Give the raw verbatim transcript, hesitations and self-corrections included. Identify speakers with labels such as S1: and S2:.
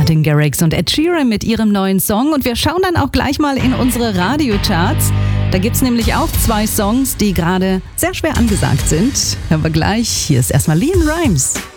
S1: Martin Garrix und Ed Sheeran mit ihrem neuen Song. Und wir schauen dann auch gleich mal in unsere Radiocharts. Da gibt es nämlich auch zwei Songs, die gerade sehr schwer angesagt sind. Hören wir gleich. Hier ist erstmal Leanne Rimes.